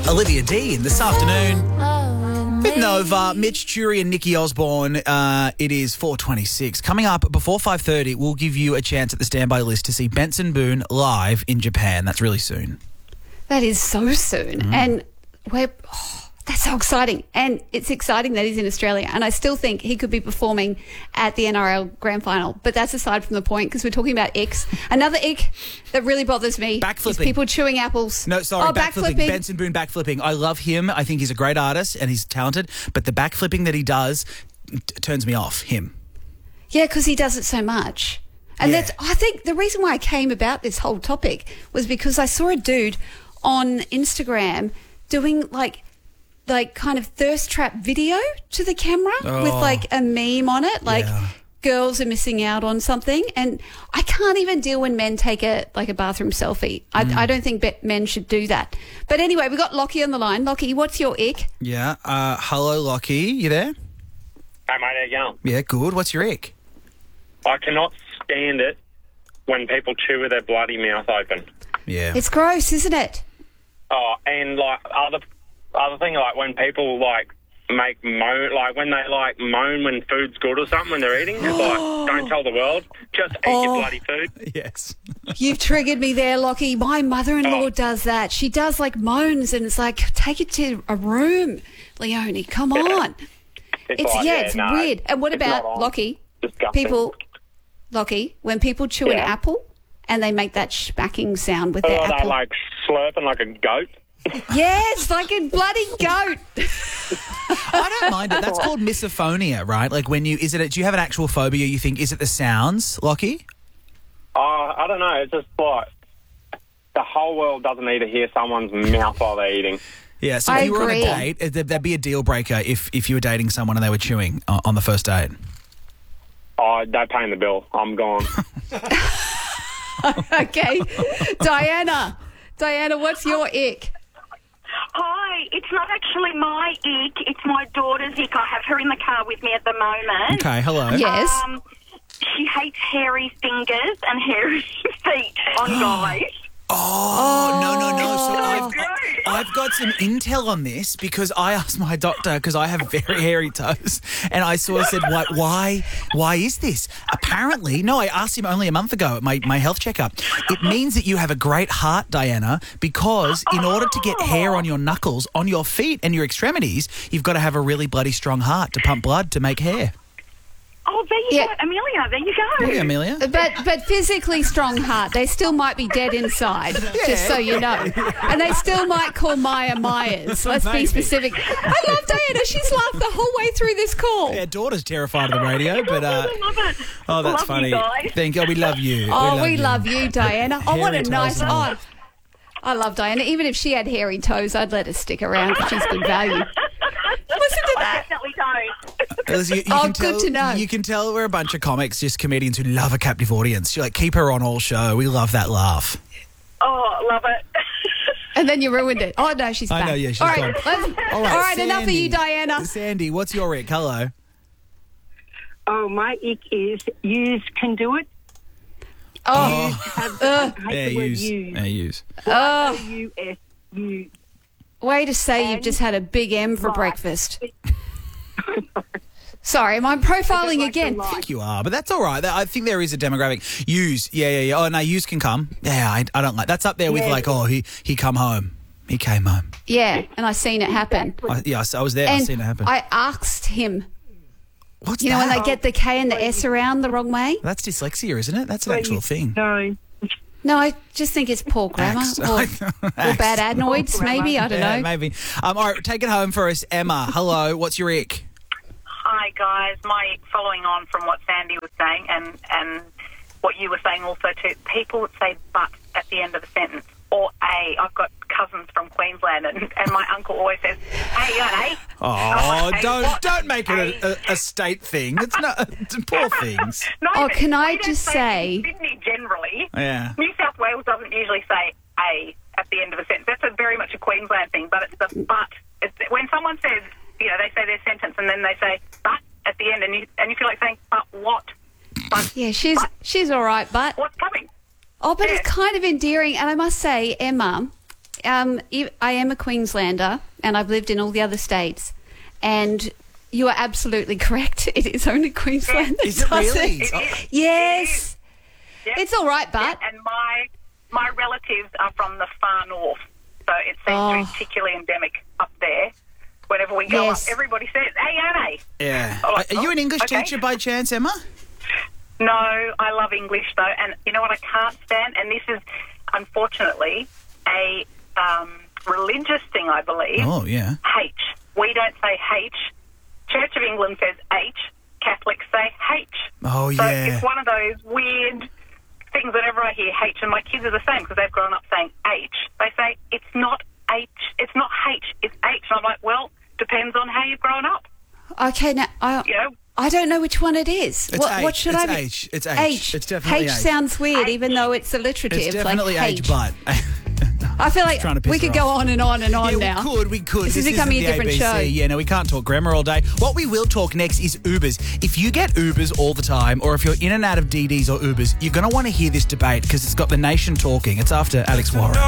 Olivia Dean this afternoon with Nova, Mitch Jury and Nikki Osborne. It is 4:26. Coming up before 5:30, we'll give you a chance at the standby list to see Benson Boone live in Japan. That's really soon. That is so soon. And that's so exciting. And it's exciting that he's in Australia. And I still think he could be performing at the NRL Grand Final. But that's aside from the point because we're talking about icks. Another ick that really bothers me is people chewing apples. No, sorry, backflipping. Benson Boone backflipping. I love him. I think he's a great artist and he's talented. But the backflipping that he does turns me off, him. Yeah, because he does it so much. And I think the reason why I came about this whole topic was because I saw a dude on Instagram doing like kind of thirst trap video to the camera with like a meme on it, like girls are missing out on something. And I can't even deal when men take a bathroom selfie. I don't think men should do that. But anyway, we got Lockie on the line. Lockie, what's your ick? Yeah. Hello, Lockie. You there? Hey, mate, how you going? Yeah, good. What's your ick? I cannot stand it when people chew with their bloody mouth open. Yeah. It's gross, isn't it? Oh, and like other thing, like when people like make moan, like when they like moan when food's good or something when they're eating, it's like, don't tell the world, just eat your bloody food. Yes. You've triggered me there, Lockie. My mother-in-law does that. She does like moans and it's like, take it to a room, Leonie, come on. It's weird. And what about, Lockie, when people chew an apple and they make that smacking sound with their apple. They like slurping like a goat. Yes, like a bloody goat. I don't mind it. That's called misophonia, right? Like when do you have an actual phobia you think? Is it the sounds, Lockie? I don't know. It's just like the whole world doesn't need to hear someone's mouth while they're eating. Yeah, so if you were on a date, that'd be a deal breaker if you were dating someone and they were chewing on the first date. Oh, they're paying the bill. I'm gone. Okay. Diana, what's your ick? Hi, it's not actually my ick, it's my daughter's ick. I have her in the car with me at the moment. Okay, hello. Yes. She hates hairy fingers and hairy feet on guys. No. So I've got some intel on this because I asked my doctor because I have very hairy toes and I sort of said, why is this? Apparently, I asked him only a month ago at my health checkup. It means that you have a great heart, Diana, because in order to get hair on your knuckles, on your feet and your extremities, you've got to have a really bloody strong heart to pump blood to make hair. Oh, there you go. Amelia, there you go. Hey, Amelia. But physically strong heart, they still might be dead inside, just so you know. And they still might call Maya Myers. Let's be specific. I love Diana. She's laughed the whole way through this call. Yeah, daughter's terrified of the radio, but... I love it. Oh, that's love funny. You guys. Thank you. We love you. We love you, Diana. Oh, what a nice... Oh, I love Diana. Even if she had hairy toes, I'd let her stick around because she's good value. Listen to that. Definitely don't. You can tell, good to know. You can tell we're a bunch of comics, just comedians who love a captive audience. You keep her on all show. We love that laugh. Oh, love it. And then you ruined it. Oh, no, she's back. I know, yeah, she's all gone. All right, Sandy, enough of you, Diana. Sandy, what's your ick? Hello. Oh, my ick is yous can do it. Oh. Use. U-S-U. Way to say you've just had a big M for breakfast. Sorry, am I profiling again? I think you are, but that's all right. I think there is a demographic. Use. Yeah. Oh, no, use can come. Yeah, I don't like. That's up there with he come home. He came home. Yeah, and I seen it happen. I was there. And I seen it happen. I asked him. What's that? You know when they get the K and the S around the wrong way? That's dyslexia, isn't it? That's an actual thing. No, I just think it's poor grammar or bad adenoids, maybe. I don't know. Maybe. All right, take it home for us. Emma, hello. What's your ick? Hi, guys. My following on from what Sandy was saying and what you were saying also too, people that say but at the end of the sentence or a. I've got cousins from Queensland and my uncle always says, hey, you got an A? Oh, don't make it a state thing. It's not poor things. No, can I just say... Sydney generally, yeah. New South Wales doesn't usually say A at the end of a sentence. That's very much a Queensland thing, but it's the but. It's, when someone says, they say their sentence and then they say but at the end and you feel like saying, but what? But, yeah, she's all right, but... What's coming? Oh, but it's kind of endearing. And I must say, Emma, I am a Queenslander and I've lived in all the other states, and you are absolutely correct. It is only Queensland that Is it does really? it. Yes. It is. Yep. It's all right, but... Yeah, and my relatives are from the far north, so it seems to be particularly endemic up there. Whenever we go Yes. up, everybody says, "Hey, Anne." Yeah. Oh, Are you an English okay. teacher by chance, Emma? No, I love English though, and you know what I can't stand, and this is unfortunately a religious thing, I believe. Oh, yeah. H. We don't say H. Church of England says H. Catholics say H. Oh, So yeah. it's one of those weird things whenever I hear H, and my kids are the same because they've grown up saying H. They say, it's not H, it's not H, it's H. And I'm like, well, depends on how you've grown up. Okay, now, You know, I don't know which one it is. It's What H. should It's I be? H. It's H. H. It's definitely H. sounds weird, H. even though it's alliterative. It's definitely like H, but... I feel like trying to piss we her could go off. on and on and on Yeah, now. we could. This is isn't becoming a the different ABC. show. Yeah, no, we can't talk grammar all day. What we will talk next is Ubers. If you get Ubers all the time, or if you're in and out of DDs or Ubers, you're going to want to hear this debate because it's got the nation talking. It's after Alex Warren.